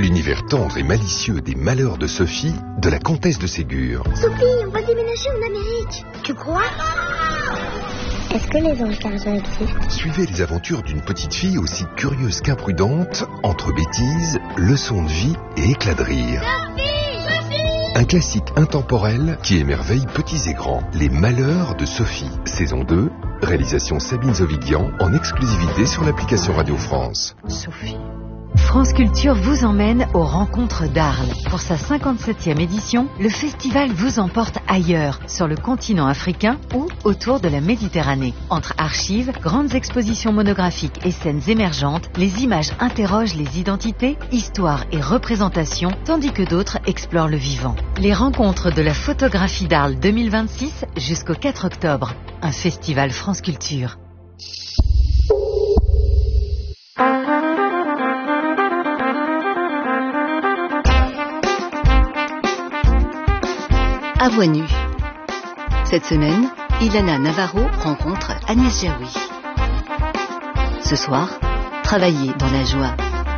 l'univers tendre et malicieux des malheurs de Sophie, de la comtesse de Ségur. Sophie, on va déménager en Amérique. Tu crois? Est-ce que les anges gardiens existent? Suivez les aventures d'une petite fille aussi curieuse qu'imprudente, entre bêtises, leçons de vie et éclats de rire. Un classique intemporel qui émerveille petits et grands. Les malheurs de Sophie, saison 2, réalisation Sabine Zovidian, en exclusivité sur l'application Radio France. Sophie. France Culture vous emmène aux rencontres d'Arles. Pour sa 57e édition, le festival vous emporte ailleurs, sur le continent africain ou autour de la Méditerranée. Entre archives, grandes expositions monographiques et scènes émergentes, les images interrogent les identités, histoires et représentations, tandis que d'autres explorent le vivant. Les rencontres de la photographie d'Arles 2026 jusqu'au 4 octobre. Un festival France Culture. À voix nue. Cette semaine, Ilana Navarro rencontre Agnès Jaoui. Ce soir, travailler dans la joie.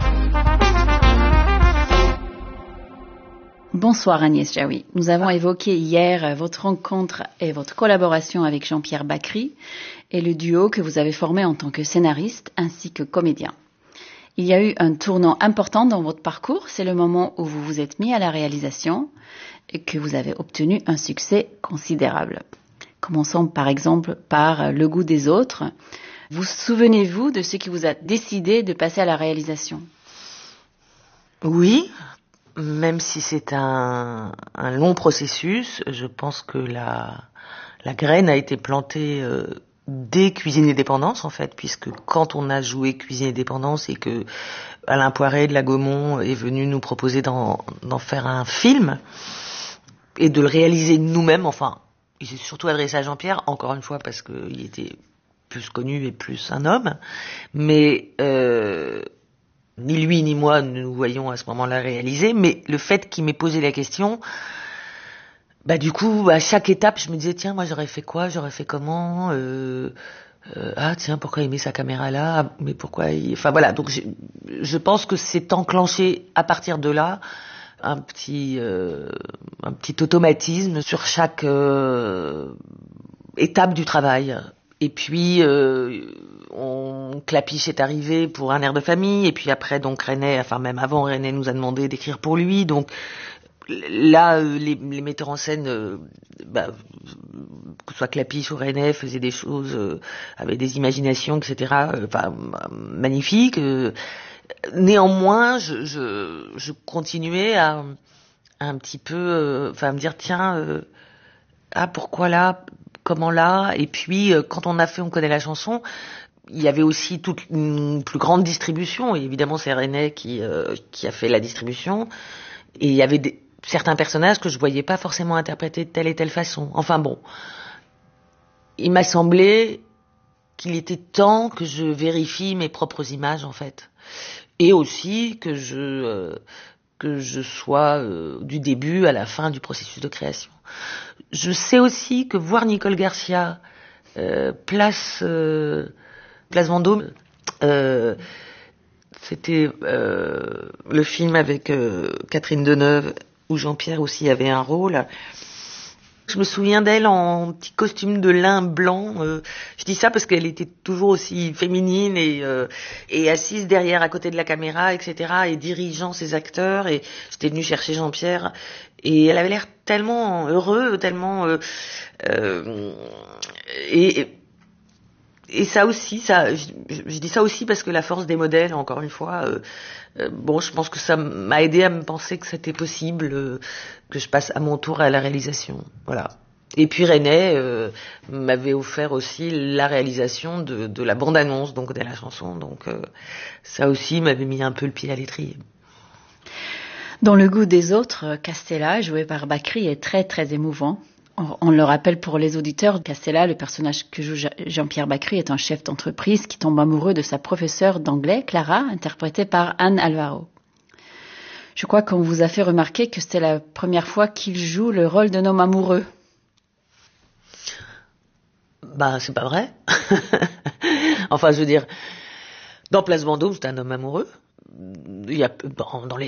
Bonsoir Agnès Jaoui. Nous avons évoqué hier votre rencontre et votre collaboration avec Jean-Pierre Bacry et le duo que vous avez formé en tant que scénariste ainsi que comédien. Il y a eu un tournant important dans votre parcours, c'est le moment où vous vous êtes mis à la réalisation et que vous avez obtenu un succès considérable. Commençons par exemple par Le goût des autres. Vous souvenez-vous de ce qui vous a décidé de passer à la réalisation? Oui, même si c'est un long processus, je pense que la graine a été plantée dès Cuisine et Dépendance en fait, puisque quand on a joué Cuisine et Dépendance et que Alain Poiret de la Gaumont est venu nous proposer d'en faire un film et de le réaliser nous-mêmes, enfin, il s'est surtout adressé à Jean-Pierre, encore une fois parce qu'il était plus connu et plus un homme, mais ni lui ni moi ne nous voyons à ce moment-là réaliser, mais le fait qu'il m'ait posé la question, du coup, à chaque étape, je me disais, tiens, moi j'aurais fait quoi, j'aurais fait comment, ah tiens, pourquoi il met sa caméra là, mais pourquoi enfin voilà, donc je pense que c'est enclenché à partir de là, un petit automatisme sur chaque étape du travail. Et puis Clapiche est arrivé pour Un air de famille, et puis après donc René, enfin même avant, René nous a demandé d'écrire pour lui, donc là les metteurs en scène, que ce soit Clapiche ou René, faisaient des choses avec des imaginations, etc. Magnifiques. Néanmoins, je continuais à un petit peu, à me dire tiens, pourquoi là, comment là, et puis quand on a fait On connaît la chanson, il y avait aussi toute une plus grande distribution, et évidemment c'est René qui a fait la distribution, et il y avait certains personnages que je voyais pas forcément interpréter de telle et telle façon. Enfin bon, il m'a semblé qu'il était temps que je vérifie mes propres images en fait, et aussi que je sois du début à la fin du processus de création. Je sais aussi que voir Nicole Garcia place Vendôme, c'était le film avec Catherine Deneuve où Jean-Pierre aussi avait un rôle. Je me souviens d'elle en petit costume de lin blanc. Je dis ça parce qu'elle était toujours aussi féminine et assise derrière à côté de la caméra, etc. et dirigeant ses acteurs. Et j'étais venue chercher Jean-Pierre et elle avait l'air tellement heureux, tellement et ça aussi, je dis ça aussi parce que la force des modèles, encore une fois, je pense que ça m'a aidé à me penser que c'était possible que je passe à mon tour à la réalisation. Voilà. Et puis René m'avait offert aussi la réalisation de la bande-annonce, donc de la chanson. Donc ça aussi m'avait mis un peu le pied à l'étrier. Dans Le goût des autres, Castella, joué par Bacry, est très très émouvant. On le rappelle pour les auditeurs, Castella, le personnage que joue Jean-Pierre Bacry, est un chef d'entreprise qui tombe amoureux de sa professeure d'anglais, Clara, interprétée par Anne Alvaro. Je crois qu'on vous a fait remarquer que c'était la première fois qu'il joue le rôle d'un homme amoureux. C'est pas vrai. Enfin, je veux dire, dans Place Vendôme, c'est un homme amoureux. Il y a, dans les